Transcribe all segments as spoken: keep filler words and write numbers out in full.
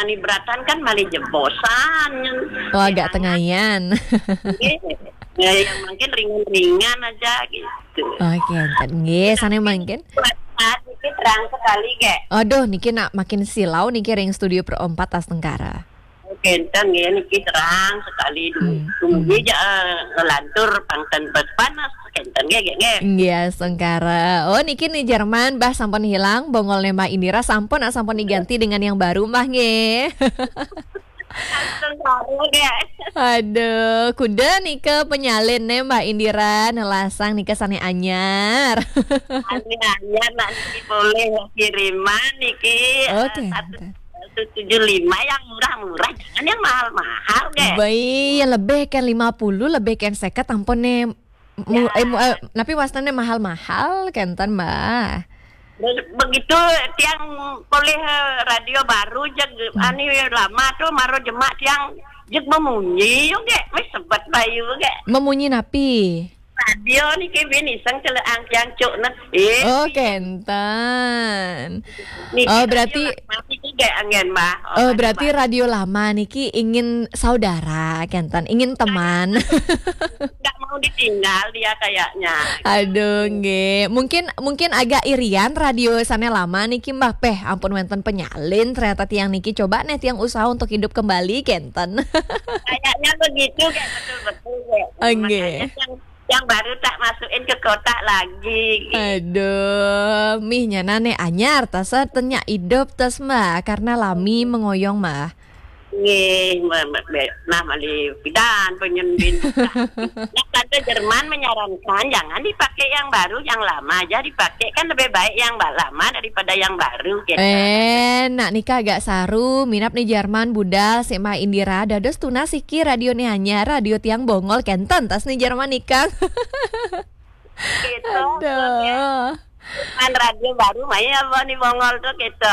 ani beratan kan malah jebosan. Oh, agak tengayan. Ya, yang mungkin ringan-ringan aja gitu. Oke, enten nggih, sane mangken. Saat ini terang sekali, ge. Aduh, niki nak makin silau niki ring studio Pro empat Tas Tenggara. Kenten ya niki terang sekali dulu. Tunggu aja ngelantur pangten panas kenten ge ge. Iya, Sengkara. Oh, niki nih Jerman bah sampun hilang bongol nema Indira sampun ah sampun diganti dengan yang baru mah nge. Aduh, kuda nih ke penyalin nih Mbak Indira nelasang nih ke sane anyar. Ani anyar nanti boleh kiriman niki. Oke. satu tujuh lima yang murah-murah, jangan yang mahal-mahal deh. Baik, yang lebih kan lima puluh, lebih kan seket tampon nih. Mu, eh, mu, eh, tapi wasnanya mahal-mahal kenten Mbak. Begitu tiang boleh radio baru jag hmm. ani lama tuh maro jemak tiang jeg memunyi yo ge wis sebat bayu ge. Memunyi napi? Radio ni ke bini sang celeang tiang cuk na. Eh. Oh, kenten. Oh, berarti angin mah. Oh, berarti radio lama niki ingin saudara kenten, ingin teman. Enggak mau ditinggal dia kayaknya. Aduh, nggih. Mungkin mungkin agak irian radio sana lama niki Mbah Peh, ampun wenten penyalin ternyata tiang niki coba nih tiang usaha untuk hidup kembali kenten. Kayaknya begitu kayak betul-betul ya. Nggih. Yang baru tak masukin ke kotak lagi. Aduh, mihnya nane anyar tas tenya hidup tas mah karena lami mengoyong mah. Nggih, nah mali pidan penyembin. Nah, kata Jerman menyarankan jangan dipakai yang baru, yang lama aja dipakai kan lebih baik yang lama daripada yang baru gitu. Eh, nak nikah agak saru, minap nih Jerman budal sema Indira dados tuna siki radio nih hanya radio tiang bongol kenten tas nih Jerman nikah. Gitu. Aduh. Kan radio baru maya apa nih bongol tuh gitu.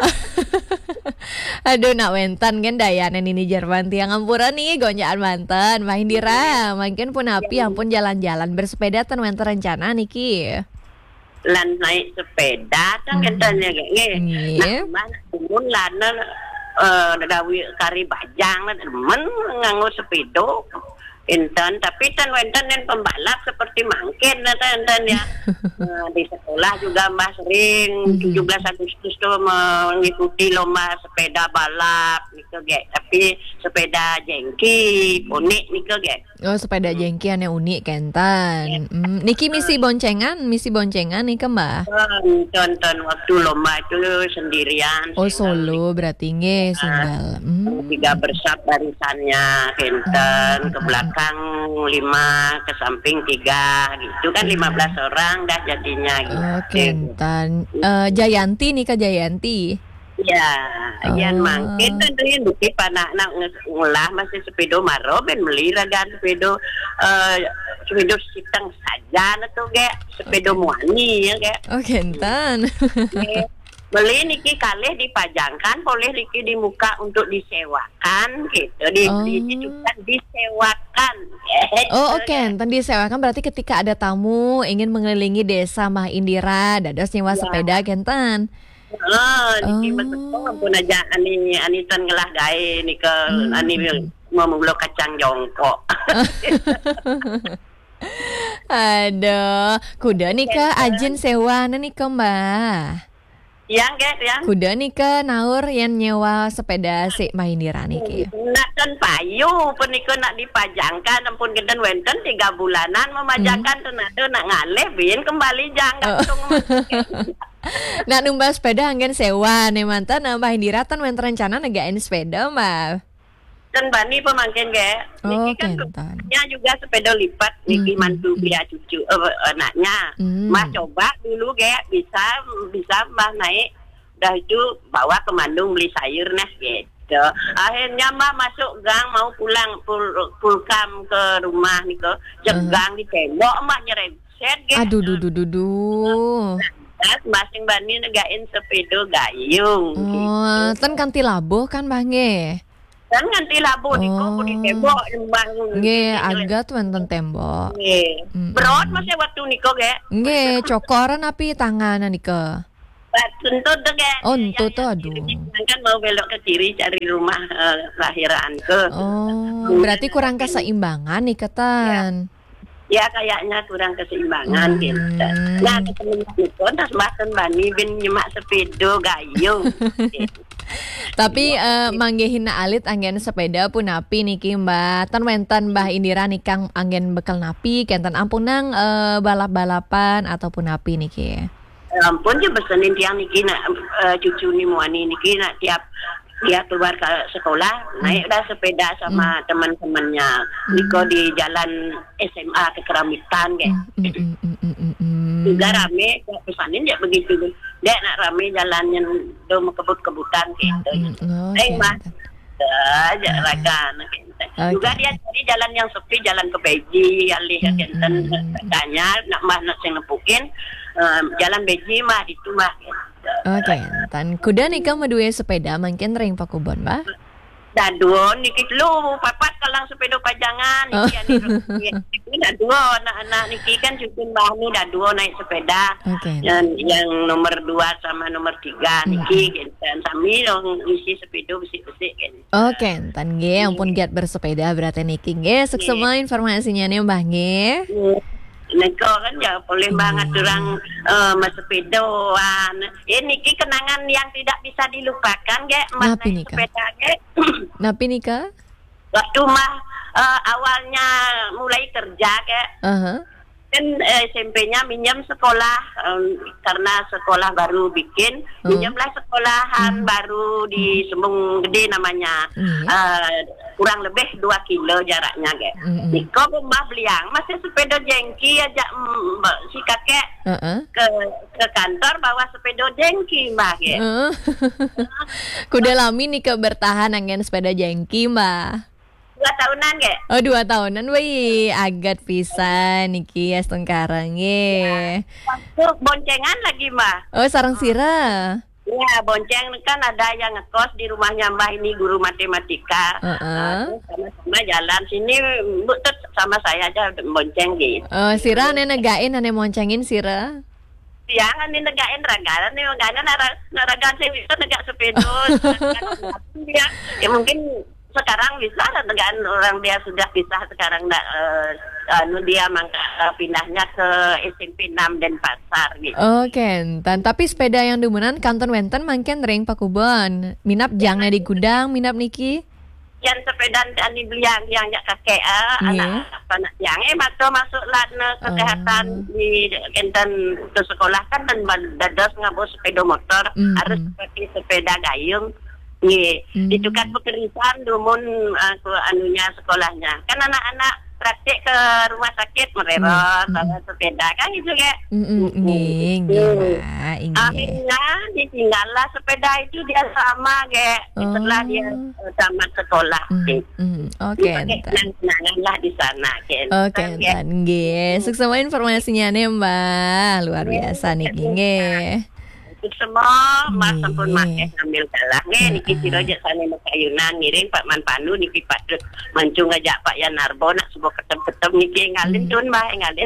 Aduh nak wentan kan dayanan ini Jerman tiang ampura nih gonjaan manten Mbak Indira mungkin pun api ampun jalan-jalan bersepeda ten wenten rencana niki lan naik sepeda kan kentanya kayak nggih nah mun lan eh dawi kari bajang men nganggo sepeda enten tapi tan wenten dan pembalap seperti mangken enten ya. Nah, di sekolah juga Mbak sering tujuh belas Agustus tuh mengikuti lomba sepeda balap gitu ge tapi sepeda jengki unik nih ge. Oh, sepeda jengki ane unik kentan. Mm, niki misi boncengan, misi boncengan nih ke Mbak. Tonton waktu lomba itu sendirian. Oh, solo berarti nge single. Mm. Tiga bersab barisannya kenten ke belakang lima ke samping tiga gitu kan lima belas orang dah jadinya gitu. Oh, kentan. Uh, Jayanti nih ke Jayanti. Ya, oh. Yan mangkin kan rin bukti panak nak ngulah masih sepedo maro ben beli ragan sepedo uh, sepedo sitang saja tuh ge sepedo muani ya ge. Oh, kentan. Beli niki kalih dipajangkan boleh niki di muka untuk disewakan gitu di oh. ditujukan disewakan gitu. Oh oke okay. Enten disewakan berarti ketika ada tamu ingin mengelilingi desa Mbah Indira dados nyewa ya. Sepeda kenten. Oh niki oh. Betul ampun aja ani ani tan ngelah gawe nika hmm. ani mau mulo kacang jongkok. Aduh, kuda nih ke ajin sewa nih ke Mbak. Yang guys yang kuda nih ke naur yang nyewa sepeda si Mbak Indira niki. Nak kan payu peniko nak dipajangkan ampun geden wenten tiga bulanan memajangkan hmm. tenado nak ngalih bin kembali jangan oh. Nak numba sepeda angin sewa nih mantan Mbak Indira tan wenten rencana negain sepeda Mbak. Dan bani pemangkin ge. Niki oh, kan kentan. Ya juga sepeda lipat niki mm, mantu mm, biar cucu uh, anaknya. Mm. Mbah coba dulu ge bisa bisa Mbah naik udah itu bawa ke Bandung beli sayur nah gitu. Akhirnya Mbah masuk gang mau pulang pul, pulkam ke rumah niko jegang uh. di tembok Mbah nyerempet ge. Aduh duh duh duh duh. Masing bani negain sepeda gayung. Oh, gitu. Ten kanti labuh kan Mbah nge. Dan nganti labu niko oh. Di tembok bangun. Nggih, agak tuh wonten tembok. Nggih. Berot masih waktu niko ge. Nggih, cokoran api tangan niko. Tuntut tuh kayak Oh, tuntut tuh, aduh. kan mau belok ke kiri cari rumah uh, lahiran ke. Oh, berarti kurang keseimbangan nih ketan. Ya kayaknya kurang keseimbangan hmm. gitu. Nah ketemu itu tas bahkan bani bin nyemak sepedo gayung. Gitu. Tapi uh, manggehin alit anggen sepeda pun napi niki mbak. Tan wenten mbah Indira nikang anggen bekal napi kenten ampunang uh, balap-balapan ataupun napi niki. Ampun je pesenin tiang niki nak uh, cucu ni muani niki nak tiap dia keluar ke sekolah, naik dah sepeda sama hmm. teman-temannya. Hmm. Niko di jalan S M A ke Keramitan kayak. Hmm. Hmm. Hmm. Hmm. Hmm. Juga rame, pesanin dia begitu. Dia nak rame jalannya do kebut-kebutan gitu. Hmm. Hmm. Eh mah, aja ragan. Juga dia cari jalan yang sepi, jalan ke Beji, alih hmm. kenten tanya nak mah nak sing nepukin um, jalan Beji mah itu mah. Oke, okay. Tan kuda nikah medue sepeda mungkin ring pakubon, Mbak? Daduon nikit lu papat kalang sepeda pajangan oh. Niki ini daduon anak-anak niki kan cucu mbah ni daduon naik sepeda. Okay. Dan yang nomor dua sama nomor tiga niki hmm. dan sami dong isi sepeda bisik-bisik kan. Oke, okay. Tan ge ampun giat bersepeda berarti niki ge suk semua informasinya nih Mbah ge. Neko kan ya boleh banget orang uh, sepedaan. Ini ki kenangan yang tidak bisa dilupakan ge mas naik sepeda ge. Napi nikah? Waktu mah uh, awalnya mulai kerja ge. Uh-huh. Kan uh, S M P-nya minjem sekolah um, karena sekolah baru bikin, uh-huh. minjemlah sekolahan uh-huh. baru di Sembung Gede namanya. Uh-huh. Uh, kurang lebih dua kilo jaraknya ge. Mm-hmm. Niko mbah beliang masih sepeda jengki ajak mbak si kakek uh-uh. ke ke kantor bawa sepeda jengki mbah ge. Uh. Kuda lami nika bertahan angin sepeda jengki mbah. Dua tahunan ge. Oh dua tahunan wih agat pisan niki ya sekarang ye. Ya, boncengan lagi mbah. Oh sarang sira. Ya, bonceng kan ada yang ngekos di rumahnya Mbah ini guru matematika. Uh-uh. Uh, sama-sama jalan sini butut sama saya aja bonceng gitu. Oh, sira ane negain ane moncengin sira. Siang ane negain ragaran ane negain naragan saya bisa negak sepeda. ya, ya mungkin sekarang bisa negaan orang dia sudah bisa sekarang enggak uh, anu dia mangka uh, pindahnya ke S M P enam Denpasar gitu. Oke, okay. Tan tapi sepeda yang demenan kanton wenten mangken ring pakubon. Minap jangnya di gudang, minap niki. Yang sepeda ani beliang yang jak kakek ah yeah. anak anak yang eh masuk masuk latna kesehatan uh. di enten ke sekolah kan dan dados ngabo sepeda motor mm-hmm. harus seperti sepeda gayung. Iya, hmm. itu kan pekerjaan dumun uh, ke anunya sekolahnya. Kan anak-anak praktik ke rumah sakit mereka hmm. sama sepeda kan itu kayak. Iya, iya. Akhirnya ditinggallah sepeda itu dia sama kayak oh. setelah dia uh, tamat sekolah. Hmm. Hmm. Oke. Okay, kenangan lah di sana. Oke, okay, Tan. Nggih, sukses semua informasinya nih Mbak. Luar biasa nih, nggih. Semua mas sampun make ngambil dalah nge niki sira aja sane makayunan ngiring Pak Manpanu niki Pak mancung ngajak Pak Yanarbo nak sebuah ketep-ketep niki ngalin tun mah ngalin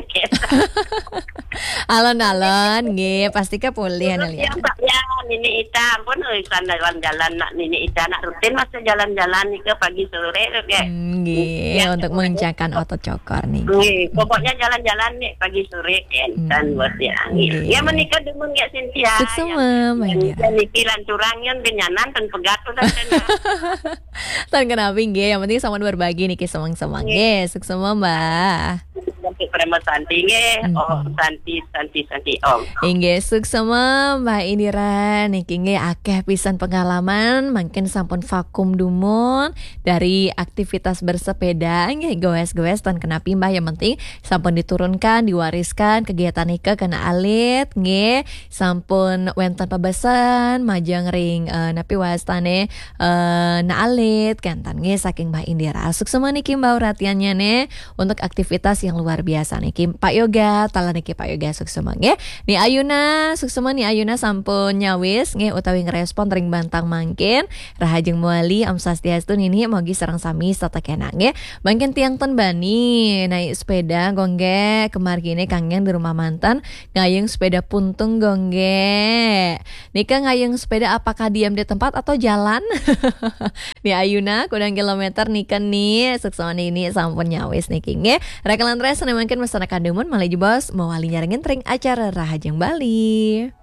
alon-alon nggih pasti ka pulih anu lihat Pak ya nini ita ampun euy jalan-jalan nak nini ita nak rutin masa jalan-jalan niki pagi sore ya nggih untuk mengencangkan otot cokor nih nggih pokoknya jalan-jalan nih pagi sore kan buat ya ya menikah demen ya Cynthia semua banyak. Niki lancurangan benyanan dan pegat tuh Tan kenapa nggih, yang penting sama berbagi niki semang-semang nggih, sukses semua Mbak. Sampai prema Santi nggih, oh Santi Santi Santi Om. Nggih, sukses semua Mbak Indira niki nggih akeh pisan pengalaman, mungkin sampun vakum dumun dari aktivitas bersepeda nggih goes-goes tan kenapa Mbak yang penting sampun diturunkan, diwariskan kegiatan niki kena alit nggih, sampun wenten pabesan majang ring uh, napi wastane uh, na alit kan tan nge saking Mbak Indira sukses semua niki Mbak uratiannya nih untuk aktivitas yang luar biasa biasa niki Pak Yoga, tala niki Pak Yoga suksema nggih. Ni Ayuna suksema ni Ayuna sampun nyawis nggih utawi ngerespon ring bantang mangkin rahajeng muali Om Swastiastu nini mogi sareng sami satekena nggih. Mangkin tiang ten bani naik sepeda gongge kemargine kangen di rumah mantan ngayeng sepeda puntung gongge. Nika ngayeng sepeda apakah diam di tempat atau jalan? Ni Ayuna kudang kilometer nika nih suksema ini sampun nyawis niki nggih. Rekalan tres mungkin masyarakat demun malah bos mau wali nyarengin tring acara Rahajeng Bali.